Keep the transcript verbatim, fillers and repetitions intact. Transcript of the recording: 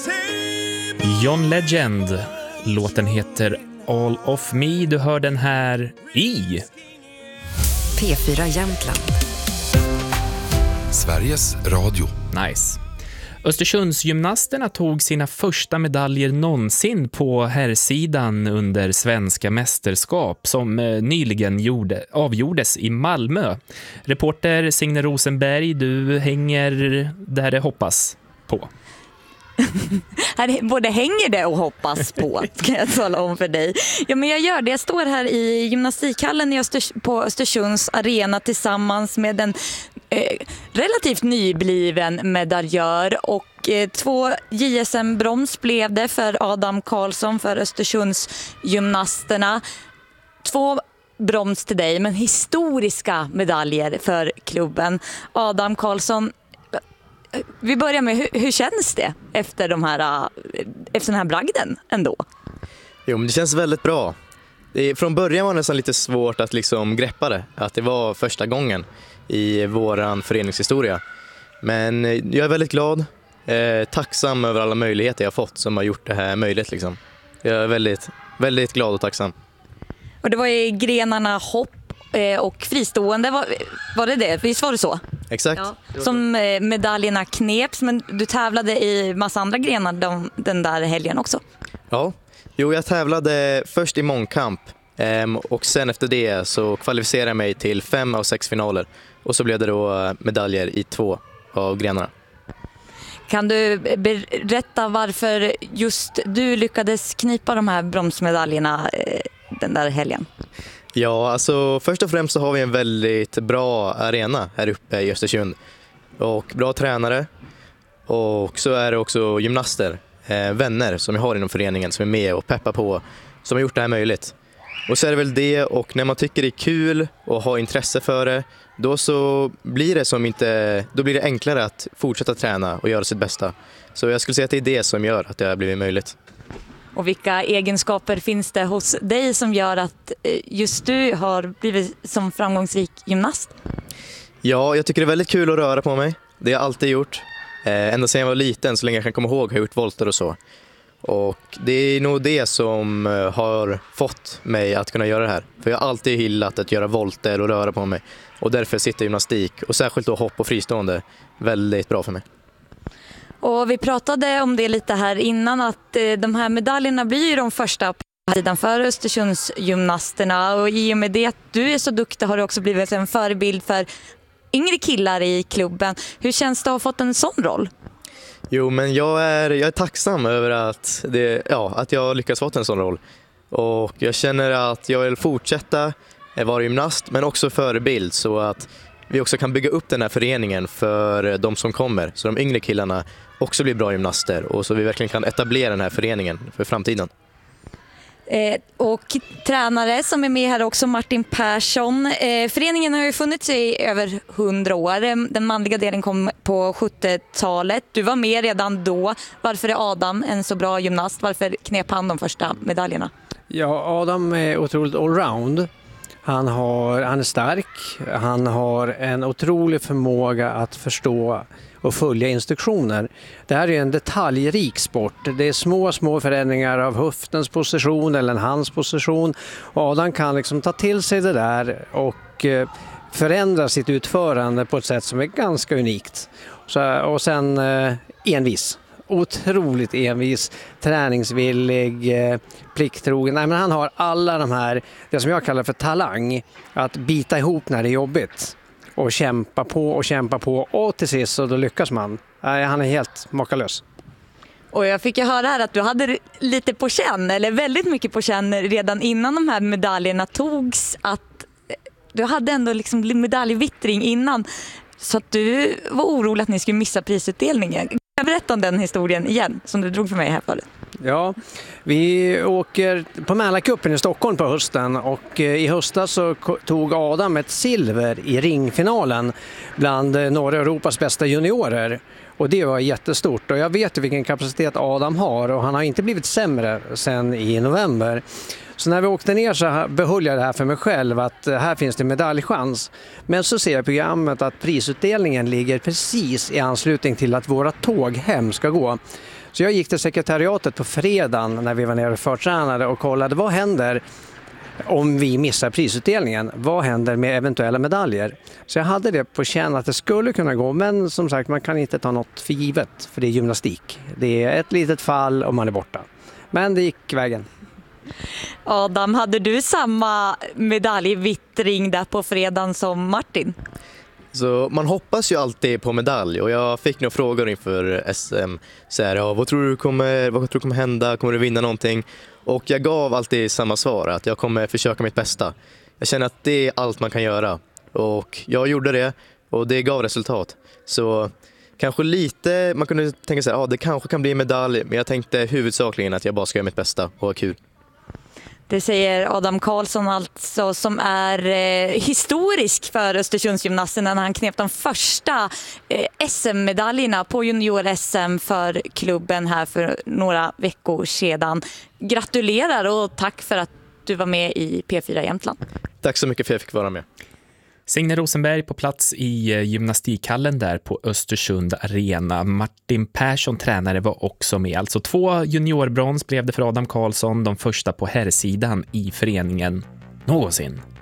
John Legend. Låten heter All of Me. Du hör den här i P fyra Jämtland. Sveriges Radio. Nice. Östersundsgymnasterna tog sina första medaljer någonsin på herrsidan under svenska mästerskap som nyligen gjorde, avgjordes i Malmö. Reporter Signe Rosenberg, du hänger där det hoppas på. Här både hänger det och hoppas på, ska jag tala om för dig. Ja, men jag gör det. Jag står här i gymnastikhallen i Östers- på Östersunds arena tillsammans med en eh, relativt nybliven medaljör och eh, två J S M-brons blev det för Adam Karlsson för Östersundsgymnasterna. Två brons till dig, men historiska medaljer för klubben. Adam Karlsson, vi börjar med, hur, hur känns det efter, de här, efter den här bragden ändå? Jo, men det känns väldigt bra. Det, från början var det nästan lite svårt att liksom greppa det. Att det var första gången i våran föreningshistoria. Men jag är väldigt glad, eh, tacksam över alla möjligheter jag fått som har gjort det här möjligt. Liksom. Jag är väldigt, väldigt glad och tacksam. Och det var i grenarna hopp och fristående, var, var det det? Visst var det så? Exakt. Ja. Som medaljerna kneps, men du tävlade i massa andra grenar de, den där helgen också. Ja, jo, jag tävlade först i mångkamp och sen efter det så kvalificerade jag mig till fem av sex finaler. Och så blev det då medaljer i två av grenarna. Kan du berätta varför just du lyckades knipa de här bronsmedaljerna den där helgen? Ja, alltså först och främst så har vi en väldigt bra arena här uppe i Östersund. Och bra tränare. Och så är det också gymnaster, eh, vänner som jag har inom föreningen som är med och peppar på, som har gjort det här möjligt. Och så är det väl det, och när man tycker det är kul och har intresse för det, då så blir det som inte, då blir det enklare att fortsätta träna och göra sitt bästa. Så jag skulle säga att det är det som gör att det har blivit möjligt. Och vilka egenskaper finns det hos dig som gör att just du har blivit som framgångsrik gymnast? Ja, jag tycker det är väldigt kul att röra på mig. Det har jag alltid gjort. Eh, ända sedan jag var liten, så länge jag kan komma ihåg, har jag gjort volter och så. Och det är nog det som har fått mig att kunna göra det här. För jag har alltid gillat att göra volter och röra på mig. Och därför sitter gymnastik, och särskilt då hopp och fristående, väldigt bra för mig. Och vi pratade om det lite här innan, att de här medaljerna blir ju de första på sidan för Östersundsgymnasterna. Och i och med det att du är så duktig har du också blivit en förebild för yngre killar i klubben. Hur känns det att ha fått en sån roll? Jo, men jag är, jag är tacksam över att, det, ja, att jag lyckats få en sån roll. Och jag känner att jag vill fortsätta vara gymnast, men också förebild, så att vi också kan bygga upp den här föreningen för de som kommer. Så de yngre killarna också blir bra gymnaster, och så vi verkligen kan etablera den här föreningen för framtiden. Eh, och tränare som är med här också, Martin Persson. Eh, föreningen har ju funnits i över hundra år. Den manliga delen kom på sjuttiotalet. Du var med redan då. Varför är Adam en så bra gymnast? Varför knep han de första medaljerna? Ja, Adam är otroligt allround. Han, har, han är stark. Han har en otrolig förmåga att förstå och följa instruktioner. Det här är en detaljrik sport. Det är små, små förändringar av höftens position eller en hands position. Och Adam kan liksom ta till sig det där och förändra sitt utförande på ett sätt som är ganska unikt. Så, och sen eh, envis. Otroligt envis, träningsvillig, eh, plikttrogen. Nej, men han har alla de här, det som jag kallar för talang, att bita ihop när det är jobbigt. Och kämpa på och kämpa på, och till sist så då lyckas man. Nej, han är helt makalös. Och jag fick ju höra här att du hade lite på känn, eller väldigt mycket på känn redan innan de här medaljerna togs, att du hade ändå liksom medaljvittring innan, så att du var orolig att ni skulle missa prisutdelningen. Kan jag berätta om den historien igen som du drog för mig här förut? Ja, vi åker på Mälarcupen i Stockholm på hösten, och i höstas så tog Adam ett silver i ringfinalen bland norra Europas bästa juniorer. Och det var jättestort, och jag vet vilken kapacitet Adam har, och han har inte blivit sämre sen i november. Så när vi åkte ner så behöll jag det här för mig själv, att här finns det medaljchans. Men så ser jag i programmet att prisutdelningen ligger precis i anslutning till att våra tåg hem ska gå. Så jag gick till sekretariatet på fredagen när vi var nere och förtränade och kollade vad händer om vi missar prisutdelningen. Vad händer med eventuella medaljer? Så jag hade det på känn att det skulle kunna gå, men som sagt, man kan inte ta något för givet, för det är gymnastik. Det är ett litet fall och man är borta. Men det gick vägen. Adam, hade du samma medaljvittring där på fredagen som Martin? Så man hoppas ju alltid på medalj, och jag fick några frågor inför S M. Så här, ja, vad tror du kommer, vad tror du kommer hända? Kommer du vinna någonting? Och jag gav alltid samma svar, att jag kommer försöka mitt bästa. Jag känner att det är allt man kan göra. Och jag gjorde det, och det gav resultat. Så kanske lite, man kunde tänka sig att ja, det kanske kan bli en medalj, men jag tänkte huvudsakligen att jag bara ska göra mitt bästa och ha kul. Det säger Adam Karlsson, alltså, som är eh, historisk för Östersundsgymnasterna när han knep de första eh, S M-medaljerna på junior-S M för klubben här för några veckor sedan. Gratulerar och tack för att du var med i P fyra Jämtland. Tack så mycket för att jag fick vara med. Signe Rosenberg på plats i gymnastikhallen där på Östersund Arena. Martin Persson, tränare, var också med. Alltså två juniorbrons blev det för Adam Karlsson, de första på herrsidan i föreningen någonsin.